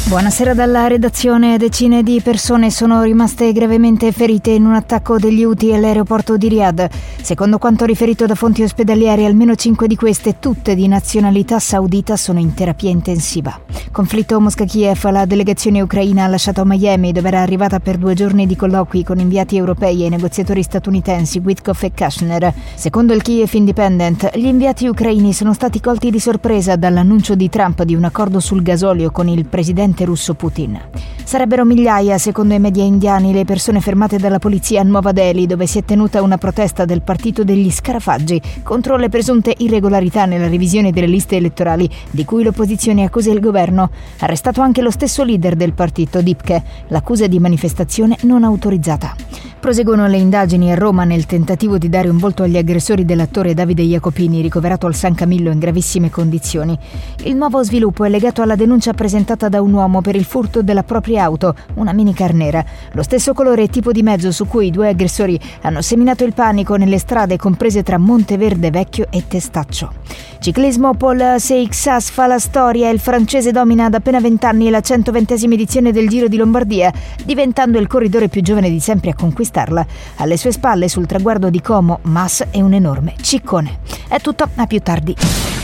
Buonasera dalla redazione. Decine di persone sono rimaste gravemente ferite in un attacco degli Houthi all'aeroporto di Riyadh. Secondo quanto riferito da fonti ospedaliere, almeno 5 di queste, tutte di nazionalità saudita, sono in terapia intensiva. Conflitto Mosca-Kiev. La delegazione ucraina ha lasciato Miami, dove era arrivata per 2 giorni di colloqui con inviati europei e negoziatori statunitensi Witkoff e Kushner. Secondo il Kiev Independent, gli inviati ucraini sono stati colti di sorpresa dall'annuncio di Trump di un accordo sul gasolio con il presidente russo Putin. Sarebbero migliaia, secondo i media indiani, le persone fermate dalla polizia a Nuova Delhi, dove si è tenuta una protesta del partito degli scarafaggi contro le presunte irregolarità nella revisione delle liste elettorali, di cui l'opposizione accusa il governo. Arrestato anche lo stesso leader del partito, Dipke. L'accusa di manifestazione non autorizzata. Proseguono le indagini a Roma nel tentativo di dare un volto agli aggressori dell'attore Davide Jacopini, ricoverato al San Camillo in gravissime condizioni. Il nuovo sviluppo è legato alla denuncia presentata da un uomo per il furto della propria auto, una minicar nera, lo stesso colore e tipo di mezzo su cui i 2 aggressori hanno seminato il panico nelle strade comprese tra Monteverde Vecchio e Testaccio. Ciclismo. Paul Seixas fa la storia. Il francese domina da appena 20 anni la 120esima edizione del Giro di Lombardia, diventando il corridore più giovane di sempre a conquistarla. Alle sue spalle, sul traguardo di Como, Mas è un enorme ciccone. È tutto, a più tardi.